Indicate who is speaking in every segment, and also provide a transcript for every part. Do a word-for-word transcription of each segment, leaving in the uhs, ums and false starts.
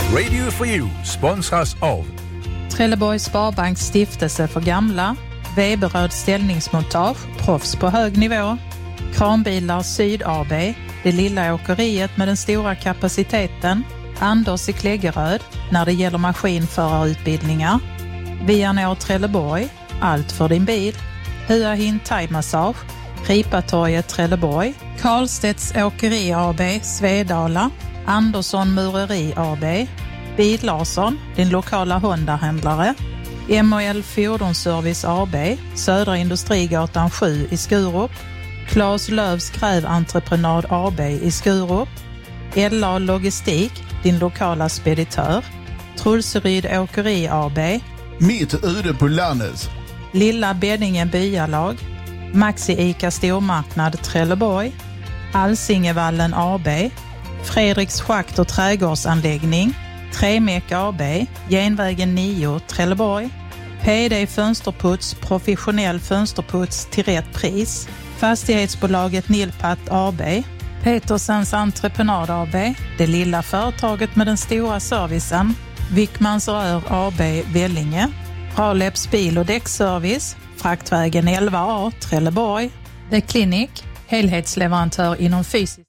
Speaker 1: Radio for You sponsras av
Speaker 2: Trelleborgs Sparbanks stiftelse för gamla, Weberöd ställningsmontage, proffs på hög nivå, Kranbilar Syd A B, det lilla åkeriet med den stora kapaciteten, Anders i Kläggeröd när det gäller maskinförarutbildningar, Vianor Trelleborg, allt för din bil, Hua Hin Thai-massage, Ripatorget Trelleborg, Karlstedts Åkeri A B, Svedala, Andersson Mureri A B, Bil Larsson, din lokala Honda-händlare, M och L Fordonsservice A B, Södra Industrigatan sju i Skurup, Claes Lövs Gräventreprenad A B i Skurup, L A Logistik, din lokala speditör, Trulseryd Åkeri A B,
Speaker 3: Mitt ute på landet,
Speaker 2: Lilla Beddingen Byalag, Maxi Ica Stormarknad Trelleborg, Alsingevallen A B, Fredriks Schakt och trädgårdsanläggning, Tremek A B, Genvägen nio Trelleborg, P D Fönsterputs, professionell fönsterputs till rätt pris, Fastighetsbolaget Nilpat A B, Petersens Entreprenad A B, det lilla företaget med den stora servicen, Wickmans Rör A B Vellinge, Raleps bil- och däckservice, Fraktvägen elva A Trelleborg, The Clinic, helhetsleverantör inom fysiskt.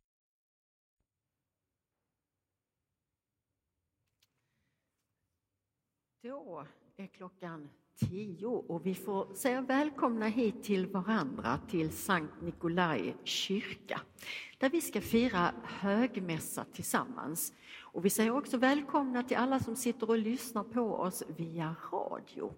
Speaker 4: Då är klockan tio och vi får säga välkomna hit till varandra till Sankt Nikolai kyrka där vi ska fira högmässa tillsammans. Och vi säger också välkomna till alla som sitter och lyssnar på oss via radio.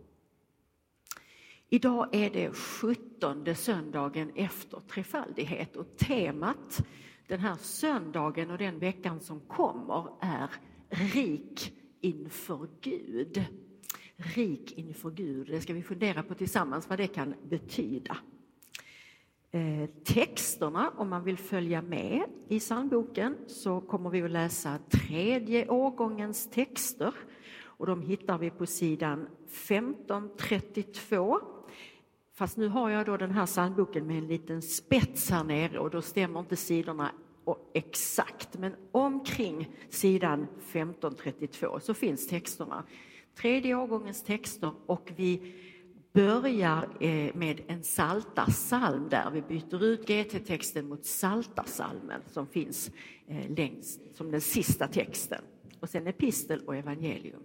Speaker 4: Idag är det sjuttonde söndagen efter trefaldighet och temat den här söndagen och den veckan som kommer är rik inför Gud. Rik inför Gud, det ska vi fundera på tillsammans vad det kan betyda. Eh, texterna, om man vill följa med i psalmboken så kommer vi att läsa tredje årgångens texter och de hittar vi på sidan femton trettiotvå. Fast nu har jag då den här psalmboken med en liten spets här nere och då stämmer inte sidorna och exakt, men omkring sidan femton trettiotvå så finns texterna. Tredje årgångens texter och vi börjar med en saltarsalm där. Vi byter ut G T-texten mot saltarsalmen som finns längst som den sista texten. Och sen epistel och evangelium.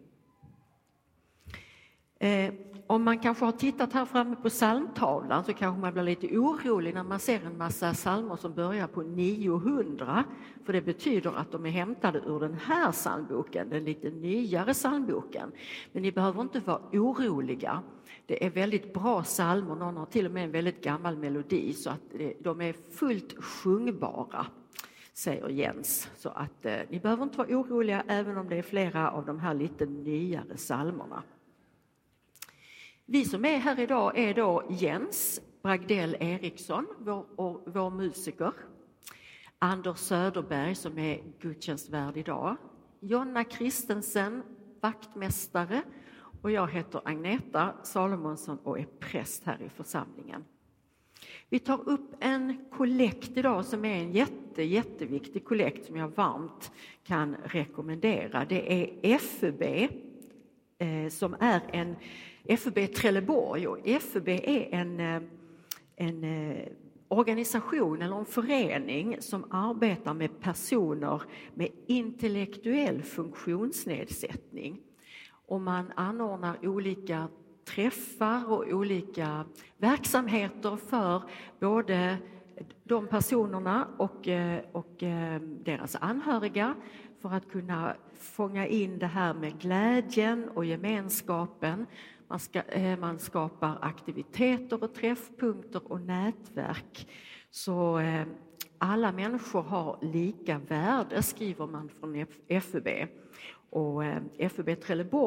Speaker 4: Eh, om man kanske har tittat här framme på psalmtavlan så kanske man blir lite orolig när man ser en massa psalmer som börjar på niohundra. För det betyder att de är hämtade ur den här psalmboken, den lite nyare psalmboken. Men ni behöver inte vara oroliga. Det är väldigt bra psalmer, någon har till och med en väldigt gammal melodi så att de är fullt sjungbara, säger Jens. Så att eh, ni behöver inte vara oroliga även om det är flera av de här lite nyare psalmerna. Vi som är här idag är då Jens Bragdell Eriksson, vår, och, vår musiker. Anders Söderberg som är gudstjänstvärd idag. Jonna Kristensen, vaktmästare. Och jag heter Agneta Salomonsson och är präst här i församlingen. Vi tar upp en kollekt idag som är en jätte, jätteviktig kollekt som jag varmt kan rekommendera. Det är F U B eh, som är en F U B Trelleborg och F U B är en, en organisation eller en förening som arbetar med personer med intellektuell funktionsnedsättning. Och man anordnar olika träffar och olika verksamheter för både de personerna och, och deras anhöriga för att kunna fånga in det här med glädjen och gemenskapen. Man, ska, man skapar aktiviteter och träffpunkter och nätverk. Så eh, alla människor har lika värde, skriver man från F U B. Och eh, F U B Trelleborg